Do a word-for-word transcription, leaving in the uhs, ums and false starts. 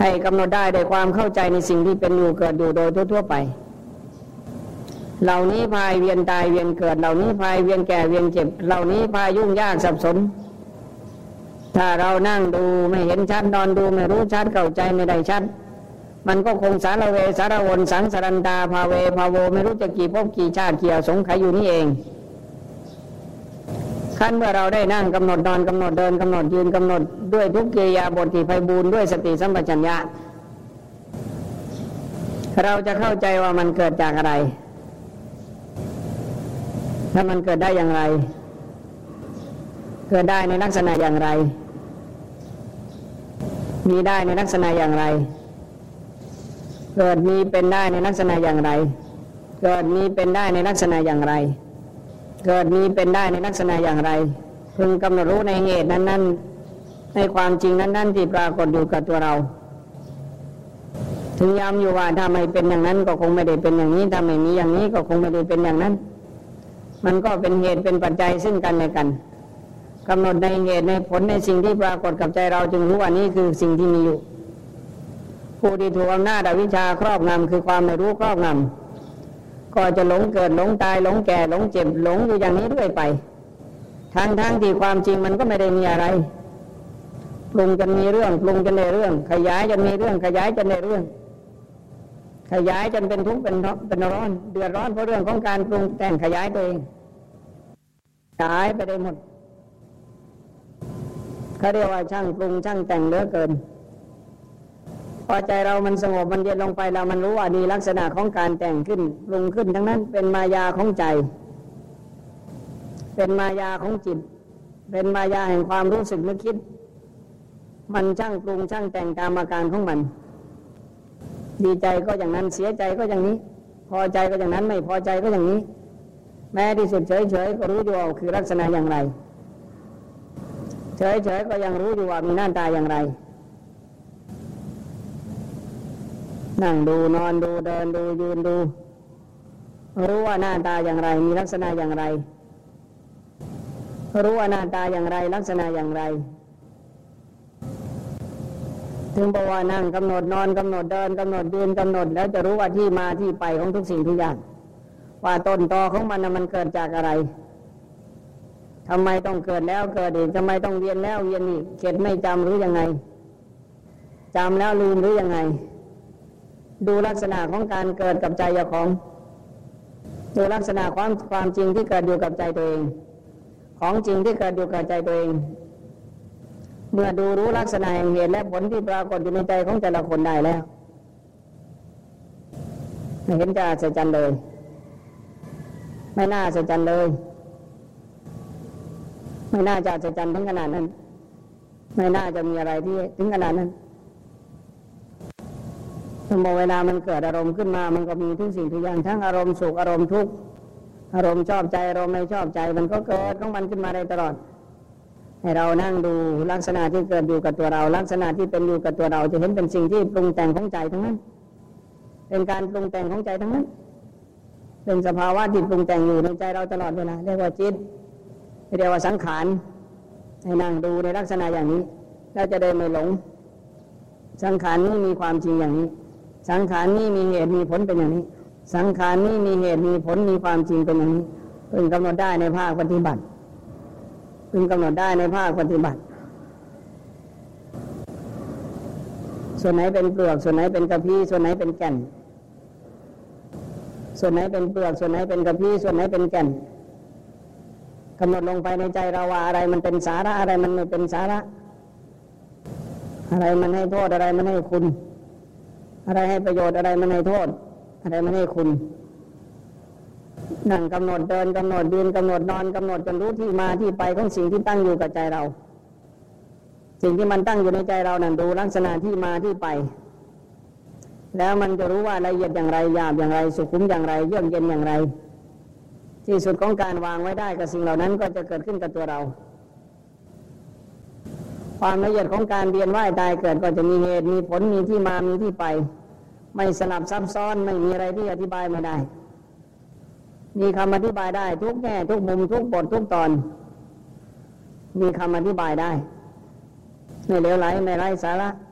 ให้กำหนดได้โดยความเข้าใจในสิ่งที่เป็นอยู่เกิดอยู่โดยทั่วๆไปเหล่านี้พายเวียนตายเวียนเกิดเหล่านี้พายเวียนแก่เวียนเจ็บเหล่านี้พายยุ่งยากสับสนถ้าเรานั่งดูไม่เห็นชัดนอนดูไม่รู้ชัดเข้าใจไม่ได้ชัดมันก็คงสารเวสารวนสังสารันตาภาเวภาโวไม่รู้จะกี่ภพกี่ชาติกี่อสงไขยอยู่นี่เองขั้นเมื่อเราได้นั่งกำหนดนอนกำหนดเดินกำหนดยืนกำหนดด้วยทุกกิริยาบทที่ไพบูลย์ด้วยสติสัมปชัญญะเราจะเข้าใจว่ามันเกิดจากอะไรถ้ามันเกิดได้อย่างไรเกิดได้ในลักษณะอย่างไรมีได้ในลักษณะอย่างไรเกิดมีเป็นได้ในลักษณะอย่างไรเกิดมีเป็นได้ในลักษณะอย่างไรเกิดมีเป็นได้ในลักษณะอย่างไรพึงกำหนดรู้ในเหตุนั้นๆในความจริงนั้นๆที่ปรากฏอยู่กับตัวเราถึงย้ำอยู่ว่าถ้าไม่เป็นอย่างนั้นก็คงไม่ได้เป็นอย่างนี้ถ้าไม่มีอย่างนี้ก็คงไม่ได้เป็นอย่างนั้นมันก็เป็นเหตุเป็นปัจจัยซึ่งกันและกันกำหนดในเหตุในผลในสิ่งที่ปรากฏกับใจเราจึงรู้ว่านี้คือสิ่งที่มีอยู่ผู้ที่ถูกอำนาจอวิชชาครอบงำคือความไม่รู้ครอบงำก็จะหลงเกิดหลงตายหลงแก่หลงเจ็บหลงอยู่อย่างนี้เรื่อยไปทั้งทั้งที่ความจริงมันก็ไม่ได้มีอะไรปรุงจนมีเรื่องปรุงจนได้เรื่องขยายจนมีเรื่องขยายจนได้เรื่องขยายจนเป็นทุกข์เป็นเป็นร้อนเดือดร้อนเพราะเรื่องของการปรุงแต่งขยายตัวเองขยายไปได้หมดเขาเรียกว่าช่างปรุงช่างแต่งเหลือเกินพอใจเรามันสงบมันเย็นลงไปแล้วมันรู้ว่านี่ลักษณะของการแต่งขึ้นปรุงขึ้นทั้งนั้นเป็นมายาของใจเป็นมายาของจิตเป็นมายาแห่งความรู้สึกนึกคิดมันช่างปรุงช่างแต่งตามอาการของมันดีใจก็อย่างนั้นเสียใจก็อย่างนี้พอใจก็อย่างนั้นไม่พอใจก็อย่างนี้แม้ที่สุดเฉยๆก็รู้อยู่ว่าคือลักษณะอย่างไรเฉยๆก็ยังรู้อยู่ว่ามีหน้าตาอย่างไรนั่งดูนอนดูเดินดูยืนดูรู้ว่าหน้าตาอย่างไรมีลักษณะอย่างไรรู้ว่าหน้าตาอย่างไรลักษณะอย่างไรถึงบอกว่านั่งกำหนดนอนกำหนดเดินกำหนดยืนกำหนดแล้วจะรู้ว่าที่มาที่ไปของทุกสิ่งทุกอย่างว่าต้นตอของมันน่ะมันเกิดจากอะไรทำไมต้องเกิดแล้วเกิดอีกทำไมต้องเวียนแล้วเวียนอีกเข็ดไม่จำหรือยังไงจำแล้วลืมหรือยังไงดูลักษณะของการเกิดกับใจเจ้าของดูลักษณะความความจริงที่เกิดอยู่กับใจตัวเองของจริงที่เกิดอยู่กับใจตัวเองเมื่อดูรู้ลักษณะแห่งเหตุและผลที่ปรากฏอยู่ในใจของแต่ละคนได้แล้วไม่เห็นจะอัศจรรย์เลยไม่น่าอัศจรรย์เลยไม่น่าจะอัศจรรย์ถึงขนาดนั้นไม่น่าจะมีอะไรที่ถึงขนาดนั้นสมมติเวลามันเกิดอารมณ์ขึ้นมามันก็มีทุกสิ่งทุกอย่างทั้งอารมณ์สุขอารมณ์ทุกข์อารมณ์ชอบใจอารมณ์ไม่ชอบใจมันก็เกิดของมันขึ้นมาได้ตลอดให้เรานั่งดูลักษณะที่เกิดอยู่กับตัวเราลักษณะที่เป็นอยู่กับตัวเราจะเห็นเป็นสิ่งที่ปรุงแต่งของใจทั้งนั้นเป็นการปรุงแต่งของใจทั้งนั้นเป็นสภาวะที่ปรุงแต่งอยู่ในใจเราตลอดเวลาเรียกว่าจิตเรียกว่าสังขารให้นั่งดูในลักษณะอย่างนี้แล้วจะได้ไม่หลงสังขารนี้มีความจริงอย่างนี้สังขารนี้มีเหตุมีผลเป็นอย่างนี้สังขารนี้มีเหตุมีผลมีความจริงเป็นอย่างนี้พึงกำหนดได้ในภาคปฏิบัติพึงกำหนดได้ในภาคปฏิบัติส่วนไหนเป็นเปลือกส่วนไหนเป็นกระพี้ส่วนไหนเป็นแก่นส่วนไหนเป็นเปลือกส่วนไหนเป็นกระพี้ส่วนไหนเป็นแก่นกำหนดลงไปในใจเราว่าอะไรมันเป็นสาระอะไรมันไม่เป็นสาระอะไรมันให้โทษอะไรมันให้คุณอะไรให้ประโยชน์อะไรมันให้โทษอะไรมันให้คุณนั่งกำหนดเดินกำหนดยืนกำหนดนอนกำหนดจนรู้ที่มาที่ไปของสิ่งที่ตั้งอยู่กับใจเราสิ่งที่มันตั้งอยู่ในใจเรานั่นดูลักษณะที่มาที่ไปแล้วมันจะรู้ว่าละเอียดอย่างไรหยาบอย่างไรสุขุมอย่างไรเยือกเย็นอย่างไรที่สุดของการวางไว้ได้กับสิ่งเหล่านั้นก็จะเกิดขึ้นกับตัวเราความละเอียดของการเวียนว่ายตายเกิดก็จะมีเหตุมีผลมีที่มามีที่ไปไม่สลับซับซ้อนไม่มีอะไรที่อธิบายไม่ได้มีคำอธิบายได้ทุกแง่ทุกมุมทุกบททุกตอนมีคำอธิบายได้ไม่เหลวไหลไม่ไร้สาระ